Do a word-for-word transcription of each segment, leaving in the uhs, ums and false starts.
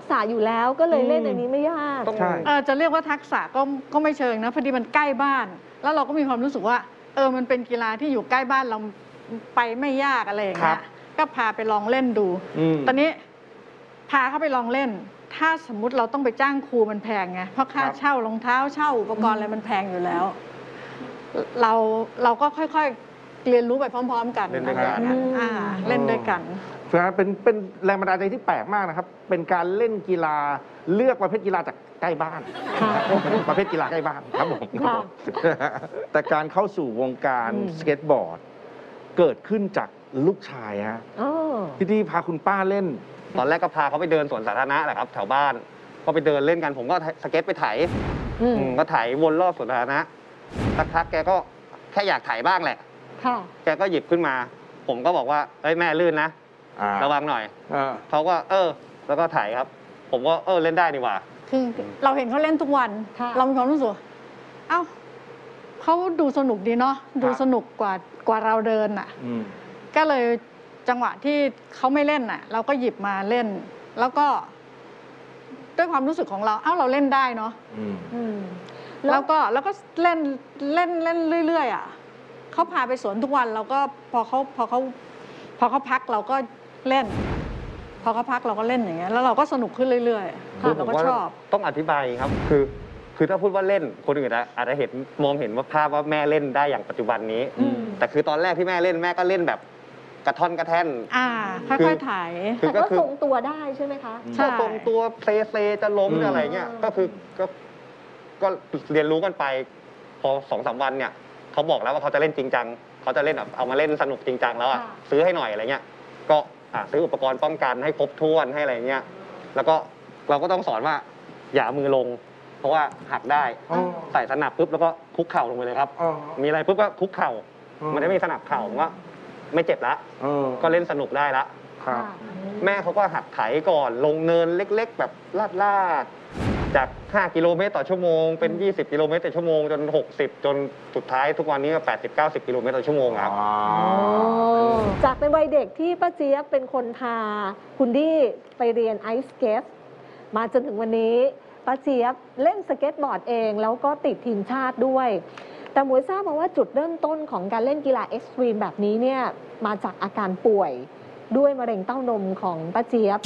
ษะอยู่แล้วก็เลยเล่นอันนี้ไม่ยากใช่เออจะเรียกว่าทักษะก็ก็ไม่เชิงนะพอดีมันใกล้บ้านแล้วเราก็มีความรู้สึกว่าเออมันเป็นกีฬาที่อยู่ใกล้บ้านเราไปไม่ยากอะไรอย่างเงี้ยก็พาไปลองเล่นดูตอนนี้พาเขาไปลองเล่นถ้าสมมุติเราต้องไปจ้างครูมันแพงไงเพราะค่าเช่ารองเท้าเช่าอุปกรณ์อะไรมันแพงอยู่แล้วเราเราก็ค่อยๆเรียนรู้ไปพร้อมๆกันเล่นด้วยกันเล่นด้วยกันเป็นเป็นแรงบันดาลใจที่แปลกมากนะครับเป็นการเล่นกีฬาเลือกประเภทกีฬาจากใกล้บ้านประเภทกีฬาใกล้บ้านครับผมแต่การเข้าสู่วงการสเก็ตบอร์ดเกิดขึ้นจากลูกชายฮะที่ที่พาคุณป้าเล่นตอนแรกก็พาเขาไปเดินสวนสาธารณะแหละครับแถวบ้านก็ไปเดินเล่นกันผมก็สเก็ตไปไถก็ไถวนรอบสวนสาธารณะสักพักแกก็แค่อยากไถบ้างแหละแกก็หยิบขึ้นมาผมก็บอกว่าเฮ้ยแม่ลื่นนะระวังหน่อยเขาก็เออแล้วก็ไถครับผมก็เออเล่นได้นี่หว่าคือเราเห็นเขาเล่นทุกวันเรามีความรู้สึกเอ้าเขาดูสนุกดีเนาะดูสนุกกว่ากว่าเราเดินอ่ะก็เลยจังหวะที่เขาไม่เล่นน่ะเราก็หยิบมาเล่นแล้วก็ด้วยความรู้สึกของเราเอ้าเราเล่นได้เนาะแล้วก็แล้วก็เล่นเล่นเล่นเรื่อยๆอ่ะเขาพาไปสวนทุกวันเราก็พอเขาพอเขาพอเขาพักเราก็เล่นพอเขาพักเราก็เล่นอย่างเงี้ยแล้วเราก็สนุกขึ้นเรื่อยๆเราก็ชอบต้องอธิบายครับคือคือถ้าพูดว่าเล่นคนอื่นอาจจะเห็นมองเห็นว่าภาพว่าแม่เล่นได้อย่างปัจจุบันนี้แต่คือตอนแรกที่แม่เล่นแม่ก็เล่นแบบกระท่อนกระแท่นอ่าค่อยๆถ่ายแต่ก็ทรงตัวได้ใช่ไหมคะใช่ทรงตัวเซเซจะล้มอะไรเงี้ยก็คือก็ก็เรียนรู้กันไปพอสองสามวันเนี่ยเขาบอกแล้วว่าเขาจะเล่นจริงจังเขาจะเล่นแบบเอามาเล่นสนุกจริงจังแล้วอ่ะซื้อให้หน่อยอะไรเงี้ยก็ซื้ออุปกรณ์ป้องกันให้ครบถ้วนให้อะไรเงี้ยแล้วก็เราก็ต้องสอนว่าอย่ามือลงเพราะว่าหักได้ใส่สนับปุ๊บแล้วก็คุกเข่าลงไปเลยครับมีอะไรปุ๊บก็คุกเข่ามันจะไม่มีสนับเข่าก็ไม่เจ็บละก็เล่นสนุกได้ละแม่เขาก็หัดไถก่อนลงเนินเล็กๆแบบลาดๆจากห้ากิโลเมตรต่อชั่วโมงเป็นยี่สิบกิโลเมตรต่อชั่วโมงจนหกสิบจนสุดท้ายทุกวันนี้ก็แปดสิบ เก้าสิบกิโลเมตรต่อชั่วโมงครับจากในวัยเด็กที่ป้าเจี๊ยบเป็นคนพาคุณดี้ไปเรียนไอซ์สเก็ตมาจนถึงวันนี้ป้าเจี๊ยบเล่นสเก็ตบอร์ดเองแล้วก็ติดทีมชาติด้วยแต่หมวยทราบมาว่าจุดเริ่มต้นของการเล่นกีฬาเอ็กซ์ตรีมแบบนี้เนี่ยมาจากอาการป่วยด้วยมะเร็งเต้านมของป้าเจี๊ยบ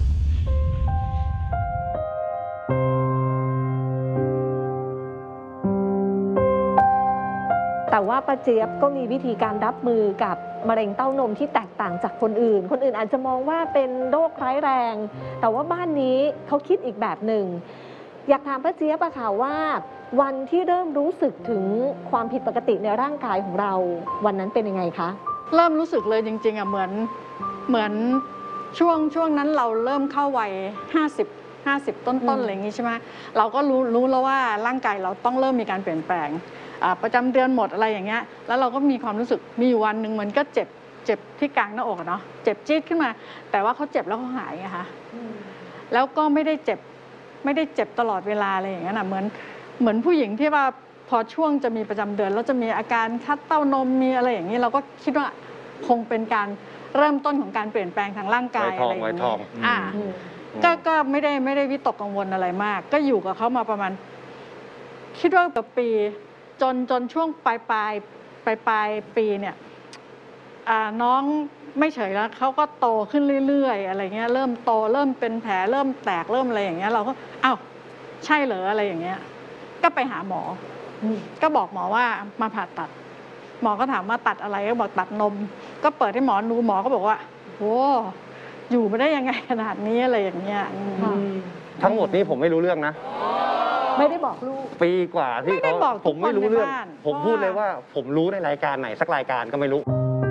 แต่ว่าป้าเจี๊ยบก็มีวิธีการรับมือกับมะเร็งเต้านมที่แตกต่างจากคนอื่นคนอื่นอาจจะมองว่าเป็นโรคร้ายแรงแต่ว่าบ้านนี้เขาคิดอีกแบบหนึ่งอยากถามป้าเจี๊ยบอะค่ะว่าวันที่เริ่มรู้สึกถึงความผิดปกติในร่างกายของเราวันนั้นเป็นยังไงคะเริ่มรู้สึกเลยจริงๆอะเหมือนเหมือนช่วงช่วงนั้นเราเริ่มเข้าวัยห้าสิบ ห้าสิบต้นๆอะไรอย่างงี้ใช่ไหมเราก็รู้รู้แล้วว่าร่างกายเราต้องเริ่มมีการเปลี่ยนแปลงประจำเดือนหมดอะไรอย่างเงี้ยแล้วเราก็มีความรู้สึกมีอยู่วันหนึ่งมันก็เจ็บเจ็บที่กลางหน้าอกเนาะเจ็บจี๊ดขึ้นมาแต่ว่าเขาเจ็บแล้วเขาหายไงคะแล้วก็ไม่ได้เจ็บไม่ได้เจ็บตลอดเวลาอะไรอย่างเงี้ยนะเหมือนเหมือนผู้หญิงที่ว่าพอช่วงจะมีประจำเดือนแล้วจะมีอาการคัดเต้านมมีอะไรอย่างนี้เราก็คิดว่าคงเป็นการเริ่มต้นของการเปลี่ยนแปลงทางร่างกายอะไรอย่างนี้อ่าก็ก็ไม่ได้ไม่ได้วิตกกังวลอะไรมากก็อยู่กับเขามาประมาณคิดว่าเกือบปีจนจนช่วงปลายปลายปลายปลายปีเนี่ยน้องไม่เฉยแล้วเขาก็โตขึ้นเรื่อยๆอะไรเงี้ยเริ่มโตเริ่มเป็นแผลเริ่มแตกเริ่มอะไรอย่างเงี้ยเราก็อ้าวใช่เหรออะไรอย่างเงี้ยก็ไปหาหมอก็บอกหมอว่ามาผ่าตัดหมอก็ถามว่าตัดอะไรก็บอกตัดนมก็เปิดให้หมอดูหมอก็บอกว่าโอ้อยู่มาได้ยังไงขนาดนี้อะไรอย่างเงี้ยทั้งหมดนี้ผมไม่รู้เรื่องนะไม่ได้บอกลูกปีกว่าที่เขาผมไม่รู้เรื่องผมพูดเลยว่าผมรู้ในรายการไหนสักรายการก็ไม่รู้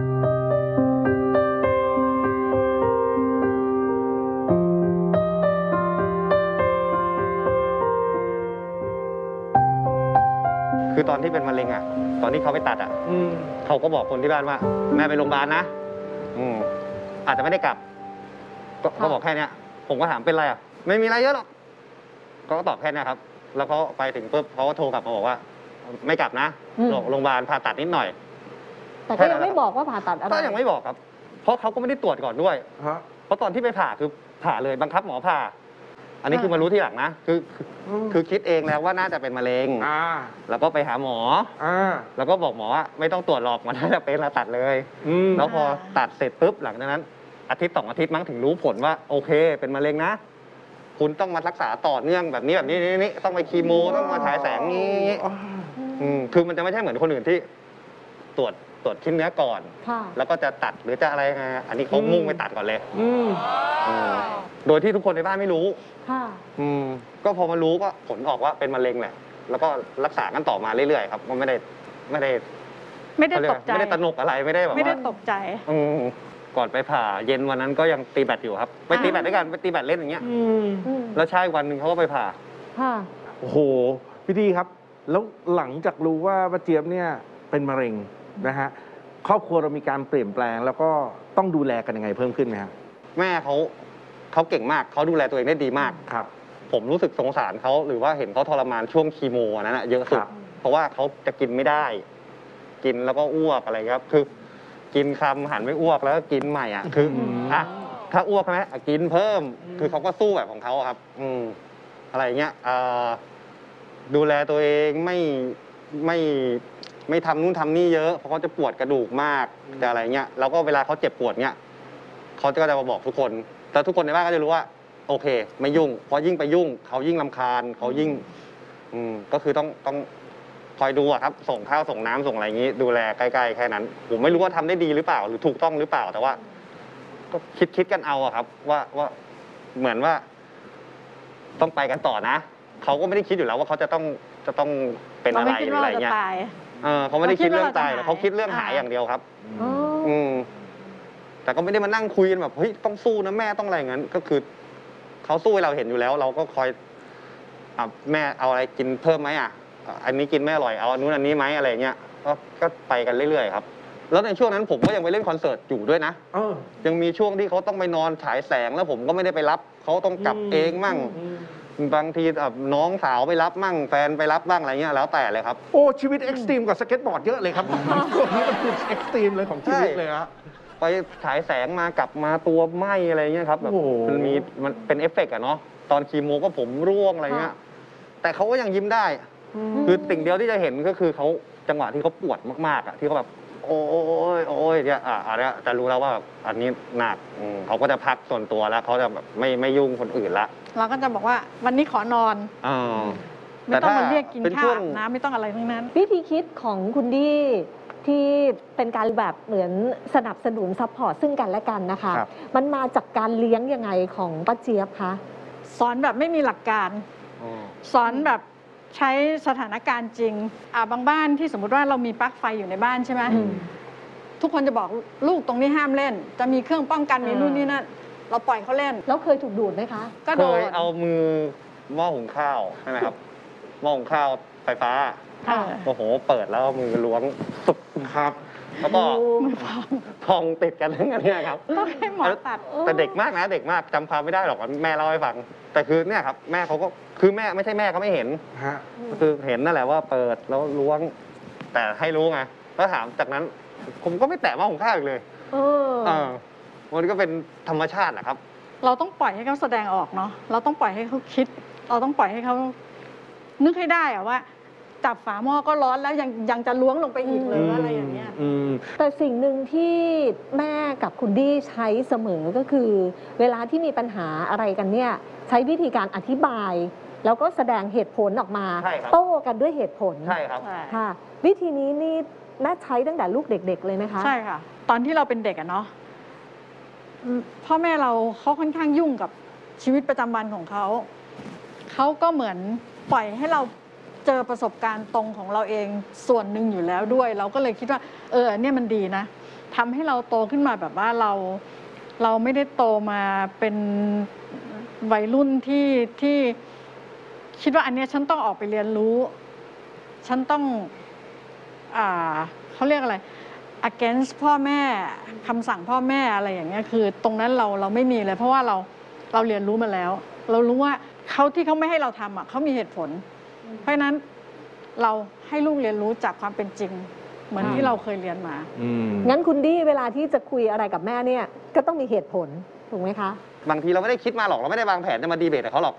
คือตอนที่เป็นมะเร็งอ่ะตอนที่เขาไปตัดอ่ะเขาก็บอกคนที่บ้านว่าแม่ไปโรงพยาบาลนะอืมอาจจะไม่ได้กลับก็บอกแค่นี้ผมก็ถามเป็นไรอ่ะไม่มีอะไรเยอะหรอกก็ตอบแค่นี้ครับแล้วเขาไปถึงปุ๊บเขาก็โทรกลับมาบอกว่าไม่กลับนะโรงพยาบาลผ่าตัดนิดหน่อยแต่ก็ยังไม่บอกว่าผ่าตัดอะไรก็ยังไม่บอกครับเพราะเขาก็ไม่ได้ตรวจก่อนด้วยเพราะตอนที่ไปผ่าคือผ่าเลยบังคับหมอผ่าอันนี้คือมารู้ทีหลังนะคือคืออืมคือคิดเองแล้วว่าน่าจะเป็นมะเร็งอ่าแล้วก็ไปหาหมออ่าแล้วก็บอกหมอว่าไม่ต้องตรวจหรอกมันน่าจะเป็นแล้วตัดเลยอืมแล้วพอตัดเสร็จปุ๊บหลังจากนั้น อาทิตย์สองอาทิตย์มั้งถึงรู้ผลว่าโอเค เป็นมะเร็งนะ คุณต้องมารักษาต่อเนื่องแบบนี้แบบนี้นี่นี่ต้องไปคีโมต้องมาฉายแสงนี้อ๋ออืมคือมันจะไม่ใช่เหมือนคนอื่นที่ตรวจตรวจชิ้นเนื้อก่อนค่ะแล้วก็จะตัดหรือจะอะไรไงอันนี้เขามุ่งไปตัดก่อนเลยอืมอืมโดยที่ทุกคนในบ้านไม่รู้ค่ะอืมก็พอมารู้ก็ผลออกว่าเป็นมะเร็งแหละ แล้วก็รักษากันต่อมาเรื่อยๆครับก็ไม่ได้ไม่ได้ไม่ได้เขาเรียตกกใจไม่ได้ตระหนกอะไรไม่ได้แบบไม่ได้ว่าตกใจอืมก่อนไปผ่าเย็นวันนั้นก็ยังตีแบดอยู่ครับไปตีแบดด้วยกันไปตีแบดเล่นอย่างเงี้ยอืมอืมแล้วใช่วันหนึ่งเขาก็ไปผ่าค่ะโอ้โห พี่ดีครับ แล้วหลังจากรู้ว่าป้าเจี๊ยบเนี่ยเป็นมะเร็งนะฮะ ครอบครัวเรามีการเปลี่ยนแปลง แล้วก็ต้องดูแลกันยังไงเพิ่มขึ้นไหมครับแม่เขาเขาเก่งมากเขาดูแลตัวเองได้ดีมากครับผมรู้สึกสงสารเขาหรือว่าเห็นเขาทรมานช่วงคีโมอันนั้นนะเยอะสุดครับเพราะว่าเขาจะกินไม่ได้ กินแล้วก็อ้วกอะไรครับ คือ กินคำหันไม่อ้วกแล้วก็กินใหม่อ่ะคืออมอ่ะถ้าอ้วกใช่ไหมอ่ะกินเพิ่ม คือเขาก็สู้แบบของเขาอะครับ อืมอะไรเงี้ยอ่าดูแลตัวเองไม่ไม่ไม่ทำนู่นทำนี่เยอะเพราะเขาจะปวดกระดูกมากจะอะไรเงี้ยแล้วก็เวลาเขาเจ็บปวดเงี้ยเขาก็จะมาบอกทุกคนแต่ทุกคนในบ้านก็จะรู้ว่า โอเค ไม่ยุ่งเพราะยิ่งไปยุ่งเขายิ่งรำคาญเขายิ่ง อืมก็คือต้องต้องคอยดูอะครับ ส่งข้าวส่งน้ำส่งอะไรอย่างนี้ ดูแลใกล้ๆแค่นั้น ผมไม่รู้ว่าทำได้ดีหรือเปล่า หรือถูกต้องหรือเปล่า แต่ว่า ก็คิดคิดกันเอาอะครับ ว่าว่าเหมือนว่า ต้องไปกันต่อนะเขาก็ไม่ได้คิดอยู่แล้วว่าเขาจะต้องจะต้องเป็นเราอะไรไม่คิดหรือว่าอะไรเราจะเงี้ยตายเออเขาไม่ได้คิดเรื่องตายเราคิดว่าเราจะเขาคิดเรื่องหายหายอย่างเดียวครับอ๋ออืมแต่ก็ไม่ได้มานั่งคุยกันแบบเฮ้ยต้องสู้นะแม่ต้องอะไรอย่างนั้น ก็คือเขาสู้ให้เราเห็นอยู่แล้ว เราก็คอยอ่ะแม่เอาอะไรกินเพิ่มไหมอ่ะอ่ะอันนี้กินไม่อร่อยเอาอันนู้นอันนี้ไหมอะไรเงี้ยก็ก็ไปกันเรื่อยๆครับ แล้วในช่วงนั้นผมก็ยังไปเล่นคอนเสิร์ตอยู่ด้วยนะเออยังมีช่วงที่เขาต้องไปนอนฉายแสงแล้วผมก็ไม่ได้ไปรับเขาต้องกลับอืมเองมั่งอืมบางทีแบบน้องสาวไปรับมั่งแฟนไปรับบ้างอะไรเงี้ยแล้วแต่เลยครับโอ้ ชีวิตเอ็กซ์ตรีมกว่าสเก็ตบอร์ดเยอะเลยครับ ตัวนี้มันคือเอ็กซ์ตรีมเลยของชีวิตเลยฮะไปฉายแสงมากลับมาตัวไหมอะไรเงี้ยครับแบบโอ้โหมันมีมันเป็นเอฟเฟกต์อะเนาะตอนคีโมก็ผมร่วงอะไรเงี้ยค่ะแต่เขาก็ยังยิ้มได้ คือสิ่งเดียวที่จะเห็นก็คือเขาจังหวะที่เขาปวดมากๆอะที่เขาแบบโอ้ยโอ้ยเนี่ยอ่ะอันเนี้ยจะรู้แล้วว่าแบบอันนี้หนักอืมเขาก็จะพักส่วนตัวแล้วเขาจะแบบไม่ไม่ยุ่งคนอื่นละเราก็จะบอกว่าวันนี้ขอนอนอ่าไม่ต้องมาเรียกกินเป็นข้าช่ววงอาบน้ำไม่ต้องอะไรทั้งนั้นวิธีคิดของคุณดี้ที่เป็นการแบบเหมือนสนับสนุนซัพพอร์ตซึ่งกันและกันนะคะครับมันมาจากการเลี้ยงยังไงของป้าเจี๊ยบคะสอนแบบไม่มีหลักการอ๋อสอนแบบใช้สถานการณ์จริงอ่าบางบ้านที่สมมติว่าเรามีปลั๊กไฟอยู่ในบ้านใช่ไหมอืมทุกคนจะบอกลูกตรงนี้ห้ามเล่น จะมีเครื่องป้องกันมีอ่านู่นนี่นั่นเราปล่อยเขาเล่นแล้วเคยถูกดูดไหมคะก็เคโดนยเอามือหม้อหุงข้าวใช่ไหมครับหม้อหุงข้าวไฟฟ้าค่ะโอ้โหเปิดแล้วเอามือล้วงสุดครับแล้วก็พองติดกันทั้งอันเนี้ยครับต้องให้หมอตัดแต่เด็กมากนะเด็กมากจำความไม่ได้หรอกแม่เล่าให้ฟัง แต่คือเนี่ยครับแม่เขาก็คือแม่ไม่ใช่แม่เขาไม่เห็นฮะก็คือเห็นนั่นแหละว่าเปิดแล้วล้วง แต่ให้รู้ไงแล้วถามจากนั้น ผมก็ไม่แตะหม้อหุงข้าวอีกเลยเออเออมันก็เป็นธรรมชาติแหละครับเราต้องปล่อยให้เขาแสดงออกเนาะเราต้องปล่อยให้เขาคิด เราต้องปล่อยให้เขานึกให้ได้อะว่าจับฝาหม้อก็ร้อนแล้วยังยังจะล้วงลงไปอีกหรืออะไรอย่างเงี้ยอืมแต่สิ่งหนึ่งที่แม่กับคุณดี้ใช้เสมอก็คือ เวลาที่มีปัญหาอะไรกันเนี่ย ใช้วิธีการอธิบาย แล้วก็แสดงเหตุผลออกมาใช่ครับโต้กันด้วยเหตุผลใช่ครับค่ะ วิธีนี้นี่แม่ใช้ตั้งแต่ลูกเด็ก ๆ เลยไหมคะใช่ค่ะ ตอนที่เราเป็นเด็กอะเนาะอืมพ่อแม่เราเขาค่อนข้างยุ่งกับชีวิตประจำวันของเขาเขาก็เหมือนปล่อยให้เราเจอประสบการณ์ตรงของเราเองส่วนหนึ่งอยู่แล้วด้วย เราก็เลยคิดว่า เออเนี่ยมันดีนะทำให้เราโตขึ้นมาแบบว่าเราเราไม่ได้โตมาเป็นวัยรุ่นที่ที่คิดว่าอันเนี้ยฉันต้องออกไปเรียนรู้ ฉันต้อง อ่าเขาเรียกอะไร against พ่อแม่คำสั่งพ่อแม่อะไรอย่างเงี้ยคือ ตรงนั้นเราเราไม่มีเลย เพราะว่าเราเราเรียนรู้มาแล้ว เรารู้ว่าเขาที่เขาไม่ให้เราทำอ่ะเขามีเหตุผล เพราะฉะนั้นเราให้ลูกเรียนรู้จากความเป็นจริง เหมือนอืมที่เราเคยเรียนมาอืมงั้นคุณดี้เวลาที่จะคุยอะไรกับแม่เนี่ย ก็ต้องมีเหตุผลถูกไหมคะบางทีเราไม่ได้คิดมาหรอกเราไม่ได้วางแผนจะมาดีเบตกับเขาหรอก